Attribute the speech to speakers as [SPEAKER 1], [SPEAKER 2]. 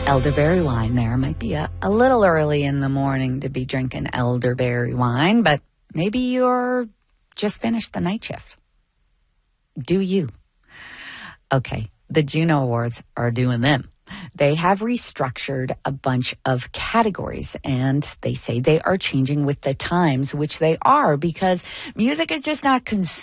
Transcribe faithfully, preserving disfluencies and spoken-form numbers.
[SPEAKER 1] elderberry wine there. Might be a, a little early in the morning to be drinking elderberry wine, but maybe you're just finished the night shift. Do you? Okay, the Juno Awards are doing them. They have restructured a bunch of categories, and they say they are changing with the times, which they are, because music is just not consumed